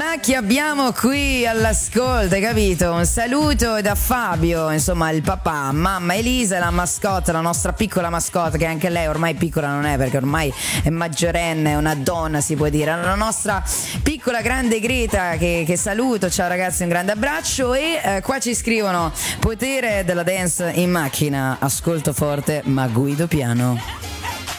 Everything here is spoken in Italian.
Ma chi abbiamo qui all'ascolto, hai capito? Un saluto da Fabio, insomma il papà, mamma Elisa, la mascotte, la nostra piccola mascotte, che anche lei ormai piccola non è perché ormai è maggiorenne, è una donna si può dire, la nostra piccola grande Greta che saluto, ciao ragazzi, un grande abbraccio. E qua ci scrivono: potere della dance in macchina, ascolto forte ma guido piano.